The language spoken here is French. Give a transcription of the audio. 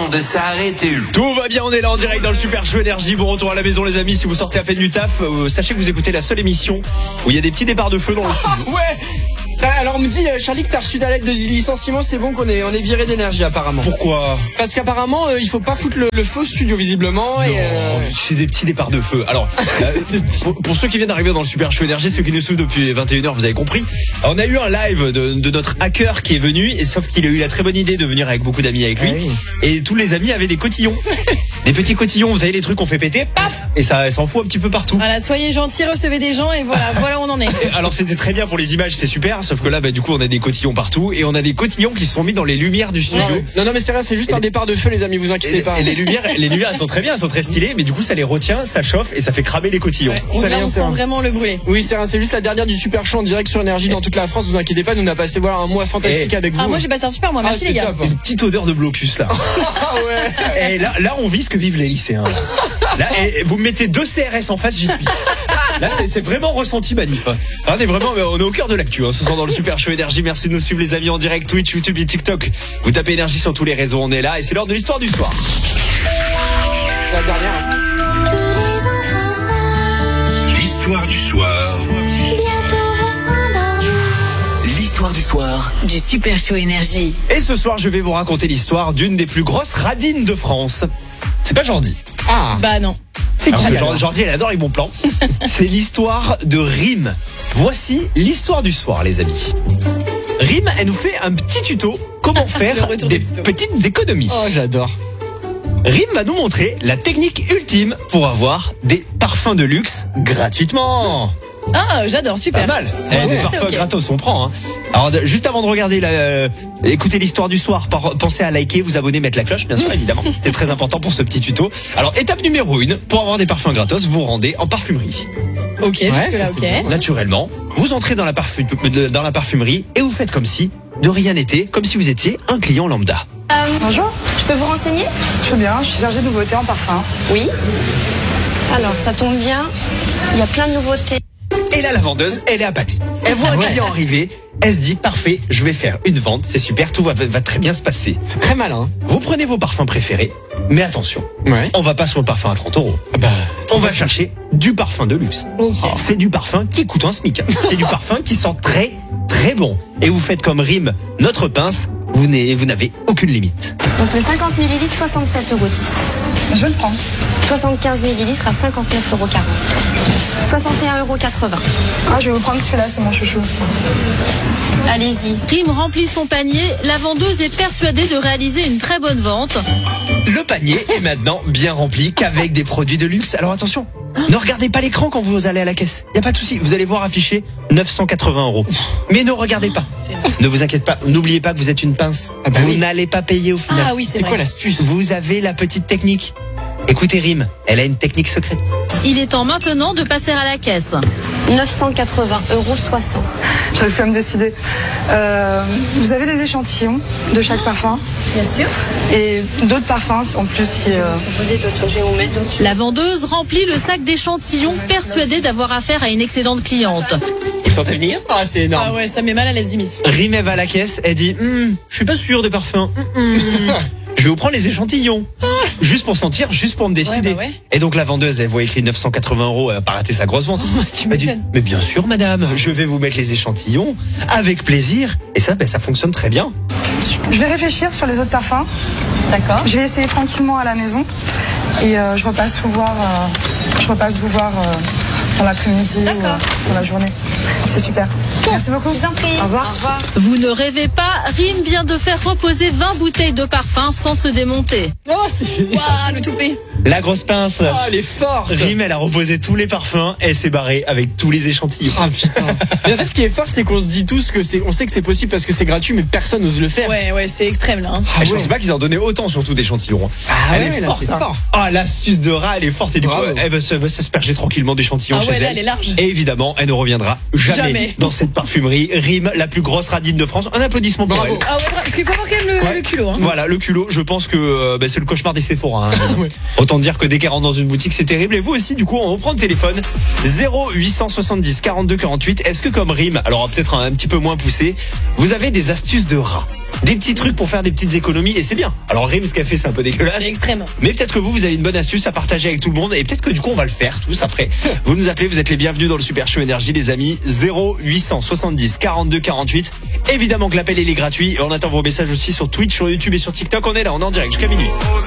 monde s'arrêter. Tout va bien, on est là en direct dans le Super Show Énergie. Bon retour à la maison les amis, si vous sortez à peine du taf, sachez que vous écoutez la seule émission où il y a des petits départs de feu dans le studio. Ouais. Alors on me dit Charlie que t'as reçu ta lettre de licenciement, c'est bon qu'on est viré d'énergie apparemment. Pourquoi ? Parce qu'apparemment il faut pas foutre le feu au studio visiblement. Non, c'est des petits départs de feu. Alors pour ceux qui viennent d'arriver dans le Super Show Énergie, ceux qui nous suivent depuis 21h, vous avez compris. Alors, on a eu un live de notre hacker qui est venu, et sauf qu'il a eu la très bonne idée de venir avec beaucoup d'amis avec lui. Ah oui. Et tous les amis avaient des cotillons. Des petits cotillons, vous savez, les trucs qu'on fait péter, paf, et ça s'en fout un petit peu partout. Voilà, soyez gentils, recevez des gens et voilà où on en est. Alors c'était très bien pour les images, c'est super, sauf que là du coup on a des cotillons partout, et on a des cotillons qui se sont mis dans les lumières du studio. Non mais c'est rien, c'est juste un départ de feu les amis, vous inquiétez pas. Et les lumières elles sont très bien, elles sont très stylées, mais du coup ça les retient, ça chauffe et ça fait cramer les cotillons. Ouais, on c'est sent rien. vraiment le brûler. Oui c'est rien, c'est juste la dernière du Super Show en direct sur Énergie dans toute la France, vous inquiétez pas, nous on a passé un mois fantastique avec vous. Ah moi j'ai passé un super mois, merci les gars. Top, hein. Une petite odeur de blocus là. Ah ouais. Et là on vit ce que vivent les lycéens. Là, et vous me mettez 2 CRS en face, j'y suis. Là, c'est vraiment ressenti manif. On est au cœur de l'actu, ce soir dans le Super Show Énergie. Merci de nous suivre les amis en direct, Twitch, YouTube et TikTok. Vous tapez Énergie sur tous les réseaux, on est là, et c'est l'heure de l'histoire du soir. La dernière. L'histoire du soir. L'histoire du soir. Du Super Show Énergie. Et ce soir, je vais vous raconter l'histoire d'une des plus grosses radines de France. C'est pas Jordi. Ah. Bah non. C'est qui Jordi, elle adore les bons plans. C'est l'histoire de Rim. Voici l'histoire du soir, les amis. Rim, elle nous fait un petit tuto comment faire Le retour des des tutos. petites économies. Oh j'adore. Rim va nous montrer la technique ultime pour avoir des parfums de luxe gratuitement. Ah j'adore, super. Pas mal. Ouais, Des c'est parfums ok. gratos, on prend. Alors, juste avant de regarder, écouter l'histoire du soir, pensez à liker, vous abonner, mettre la cloche, bien sûr, évidemment. C'est très important pour ce petit tuto. Alors, étape numéro 1, pour avoir des parfums gratos, vous vous rendez en parfumerie. Ok, jusque là ça, c'est ok. Naturellement, vous entrez dans la parfumerie et vous faites comme si de rien n'était, comme si vous étiez un client lambda. Bonjour, je peux vous renseigner? Je veux bien, je suis chargée de nouveautés en parfum. Oui. Alors, ça tombe bien, il y a plein de nouveautés. Et là, la vendeuse, elle est appâtée. Elle voit un client arriver, elle se dit, parfait, je vais faire une vente, c'est super, tout va très bien se passer. C'est très malin. Vous prenez vos parfums préférés, mais attention, Ouais. on va pas sur le parfum à 30 €. Bah, On va chercher du parfum de luxe. Ok. C'est du parfum qui coûte un SMIC. C'est du parfum qui sent très, très bon. Et vous faites comme Rim, notre pince, vous n'avez aucune limite. Donc le 50 ml, 67,10 €. Je le prends. 75 ml à 59,40 €. 61,80 €. Ah, je vais vous prendre celui-là, c'est mon chouchou. Allez-y. Rim remplit son panier, la vendeuse est persuadée de réaliser une très bonne vente. Le panier est maintenant bien rempli qu'avec des produits de luxe. Alors attention, ne regardez pas l'écran quand vous allez à la caisse. Il n'y a pas de souci, vous allez voir affiché 980 €. Mais ne regardez pas. Ne vous inquiétez pas, n'oubliez pas que vous êtes une pince. Ah bah vous oui. n'allez pas payer au final. Ah oui, c'est c'est quoi vrai. l'astuce? Vous avez la petite technique. Écoutez Rim, elle a une technique secrète. Il est temps maintenant de passer à la caisse. 980,60 €. J'arrive plus à me décider. Vous avez des échantillons de chaque parfum Bien sûr. et d'autres parfums en plus. Proposez d'autres choses, je vais vous mettre d'autres choses. La vendeuse remplit le sac d'échantillons, persuadée d'avoir affaire à une excellente cliente. Vous le sentez venir? Ah c'est énorme. Ah ouais, ça met mal à l'aise limite. Rim, elle va à la caisse, elle dit je suis pas sûr de parfum. Je vais vous prendre les échantillons. Juste pour sentir, juste pour me décider. Ouais, bah ouais. Et donc la vendeuse, elle voit écrit 980 €, elle a pas raté sa grosse vente. Tu Elle dit, m'étonnes. mais bien sûr madame, je vais vous mettre les échantillons avec plaisir. Et ça, ça fonctionne très bien. Je vais réfléchir sur les autres parfums. D'accord. Je vais essayer tranquillement à la maison et je repasse vous voir. Dans l'après-midi ou D'accord. dans la journée. C'est super. Merci beaucoup. Je vous en prie. Au revoir. Au revoir. Vous ne rêvez pas, Rim vient de faire reposer 20 bouteilles de parfum sans se démonter. Oh c'est génial. Waouh, le toupet. La grosse pince. Ah elle est forte. Rim, elle a reposé tous les parfums et elle s'est barrée avec tous les échantillons. Ah putain. Mais en fait ce qui est fort c'est qu'on se dit tous que on sait que c'est possible parce que c'est gratuit mais personne n'ose le faire. Ouais, c'est extrême là. Hein. Je pensais pas qu'ils en donnaient autant, surtout d'échantillons. Ah Elle ouais, est là, forte, c'est hein. fort. Ah, l'astuce de rat, elle est forte et du coup, Bravo. elle va s'asperger tranquillement d'échantillons Ah chez ouais, là, elle. elle est large. Et évidemment, elle ne reviendra jamais Jamais. dans cette parfumerie. Rime, la plus grosse radine de France. Un applaudissement pour elle. Ah ouais, parce qu'il faut avoir quand même le culot. Hein. Voilà, le culot, je pense que c'est le cauchemar des Sephora. Hein. Autant dire que dès qu'elle rentre dans une boutique, c'est terrible. Et vous aussi, du coup, on reprend le téléphone. 0870 42 48. Est-ce que comme Rime, alors peut-être un petit peu moins poussé, vous avez des astuces de rat, des petits trucs pour faire des petites économies, et c'est bien. Alors Rime, ce qu'elle fait, c'est un peu dégueulasse. C'est extrême. Mais peut-être que vous avez une bonne astuce à partager avec tout le monde, et peut-être que du coup, on va le faire tous après. Vous nous appelez, vous êtes les bienvenus dans le Super Show Énergie, les amis. 0870 42 48. Évidemment que l'appel il est gratuit. Et on attend vos messages aussi sur Twitch, sur YouTube et sur TikTok. On est là, on est en direct jusqu'à minuit.